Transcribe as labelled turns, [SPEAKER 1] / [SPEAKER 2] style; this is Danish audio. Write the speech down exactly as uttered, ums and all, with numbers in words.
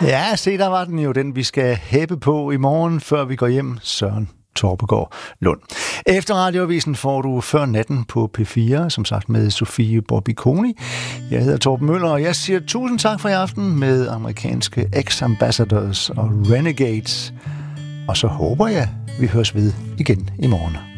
[SPEAKER 1] Ja, se, der var den jo, den vi skal hæppe på i morgen, før vi går hjem. Søren Torpegaard Lund. Efter radioavisen får du Før natten på P fire, som sagt med Sofie Borbiconi. Jeg hedder Torben Møller, og jeg siger tusind tak for i aften med amerikanske Ex-Ambassadors og Renegades. Og så håber jeg, vi høres ved igen i morgen.